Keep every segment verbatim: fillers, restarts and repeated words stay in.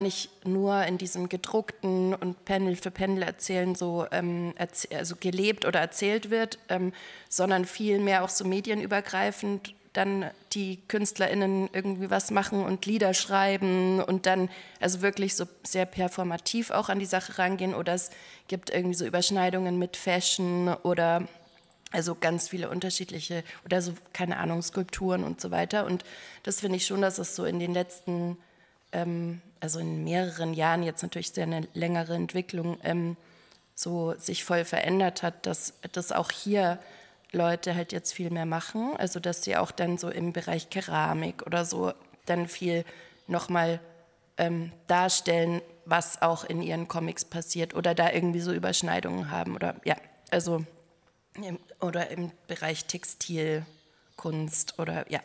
nicht nur in diesem gedruckten und Panel für Panel erzählen so ähm, erzäh- also gelebt oder erzählt wird, ähm, sondern viel mehr auch so medienübergreifend dann die KünstlerInnen irgendwie was machen und Lieder schreiben und dann also wirklich so sehr performativ auch an die Sache rangehen, oder es gibt irgendwie so Überschneidungen mit Fashion oder also ganz viele unterschiedliche oder so, keine Ahnung, Skulpturen und so weiter, und das finde ich schon, dass es so in den letzten ähm, also in mehreren Jahren, jetzt natürlich sehr eine längere Entwicklung, ähm, so sich voll verändert hat, dass das auch hier Leute halt jetzt viel mehr machen, also dass sie auch dann so im Bereich Keramik oder so dann viel nochmal ähm, darstellen, was auch in ihren Comics passiert oder da irgendwie so Überschneidungen haben oder ja, also im, oder im Bereich Textilkunst oder ja.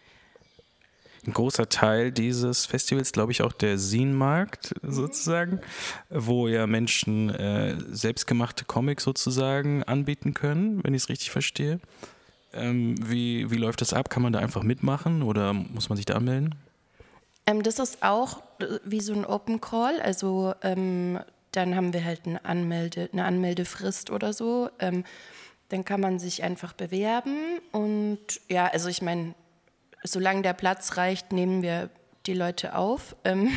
Ein großer Teil dieses Festivals, glaube ich, auch der Zine-Markt sozusagen, wo ja Menschen äh, selbstgemachte Comics sozusagen anbieten können, wenn ich es richtig verstehe. Ähm, wie, wie läuft das ab? Kann man da einfach mitmachen oder muss man sich da anmelden? Ähm, das ist auch äh, wie so ein Open Call, also ähm, dann haben wir halt eine, Anmelde, eine Anmeldefrist oder so. Ähm, dann kann man sich einfach bewerben und ja, also ich meine, solange der Platz reicht, nehmen wir die Leute auf. Ähm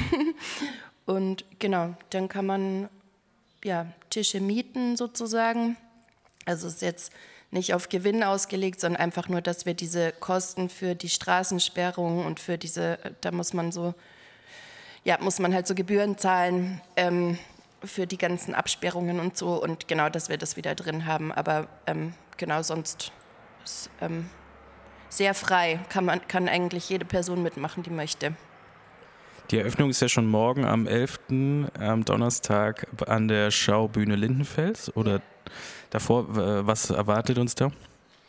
und genau, dann kann man ja, Tische mieten sozusagen. Also es ist jetzt nicht auf Gewinn ausgelegt, sondern einfach nur, dass wir diese Kosten für die Straßensperrung und für diese, da muss man so, ja, muss man halt so Gebühren zahlen ähm, für die ganzen Absperrungen und so, und genau, dass wir das wieder drin haben. Aber ähm, genau, sonst ist ähm, sehr frei, kann, man, kann eigentlich jede Person mitmachen, die möchte. Die Eröffnung ist ja schon morgen am elften am Donnerstag an der Schaubühne Lindenfels. Oder davor, was erwartet uns da?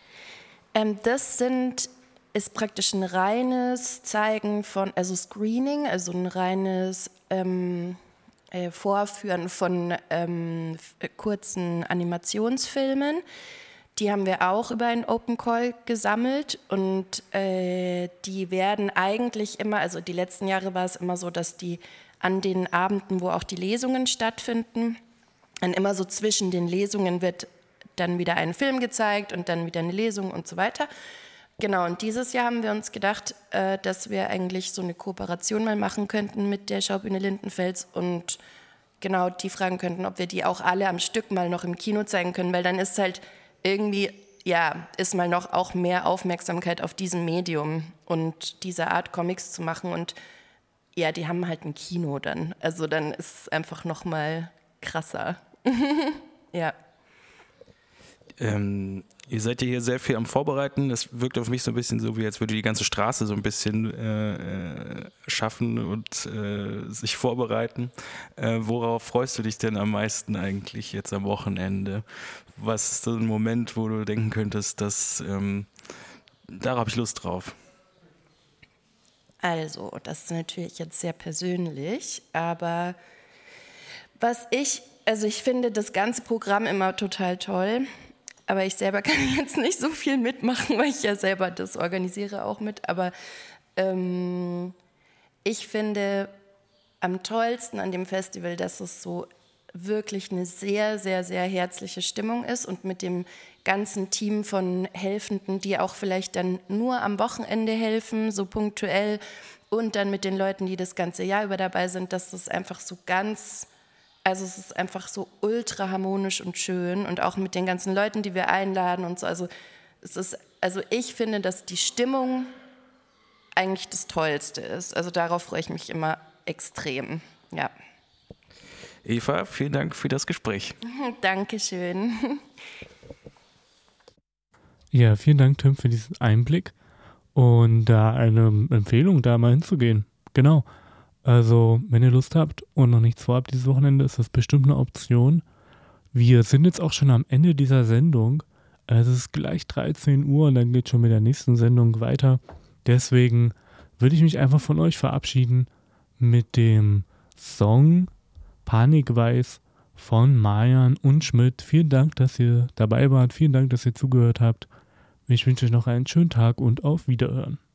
Ähm, das sind, ist praktisch ein reines Zeigen von, also Screening, also ein reines ähm, äh, Vorführen von ähm, f- kurzen Animationsfilmen. Die haben wir auch über einen Open Call gesammelt, und äh, die werden eigentlich immer, also die letzten Jahre war es immer so, dass die an den Abenden, wo auch die Lesungen stattfinden, dann immer so zwischen den Lesungen wird dann wieder ein Film gezeigt und dann wieder eine Lesung und so weiter. Genau, und dieses Jahr haben wir uns gedacht, äh, dass wir eigentlich so eine Kooperation mal machen könnten mit der Schaubühne Lindenfels und genau die fragen könnten, ob wir die auch alle am Stück mal noch im Kino zeigen können, weil dann ist halt irgendwie, ja, ist mal noch auch mehr Aufmerksamkeit auf diesem Medium und diese Art Comics zu machen, und ja, die haben halt ein Kino dann, also dann ist es einfach noch mal krasser. Ja. Ähm, ihr seid ja hier sehr viel am Vorbereiten. Das wirkt auf mich so ein bisschen so, wie als würde die ganze Straße so ein bisschen äh, schaffen und äh, sich vorbereiten. Äh, worauf freust du dich denn am meisten eigentlich jetzt am Wochenende? Was ist so ein Moment, wo du denken könntest, dass ähm, da habe ich Lust drauf? Also, das ist natürlich jetzt sehr persönlich, aber was ich, also ich finde das ganze Programm immer total toll, aber ich selber kann jetzt nicht so viel mitmachen, weil ich ja selber das organisiere auch mit, aber ähm, ich finde am tollsten an dem Festival, dass es so wirklich eine sehr, sehr, sehr herzliche Stimmung ist und mit dem ganzen Team von Helfenden, die auch vielleicht dann nur am Wochenende helfen, so punktuell, und dann mit den Leuten, die das ganze Jahr über dabei sind, dass das einfach so ganz, also es ist einfach so ultra harmonisch und schön, und auch mit den ganzen Leuten, die wir einladen und so, also es ist, also ich finde, dass die Stimmung eigentlich das Tollste ist, also darauf freue ich mich immer extrem, ja. Eva, vielen Dank für das Gespräch. Dankeschön. Ja, vielen Dank, Tim, für diesen Einblick und da eine Empfehlung, da mal hinzugehen. Genau. Also, wenn ihr Lust habt und noch nichts vorhabt dieses Wochenende, ist das bestimmt eine Option. Wir sind jetzt auch schon am Ende dieser Sendung. Es ist gleich dreizehn Uhr und dann geht schon mit der nächsten Sendung weiter. Deswegen würde ich mich einfach von euch verabschieden mit dem Song Panikweiß von Marjan und Schmidt. Vielen Dank, dass ihr dabei wart. Vielen Dank, dass ihr zugehört habt. Ich wünsche euch noch einen schönen Tag und auf Wiederhören.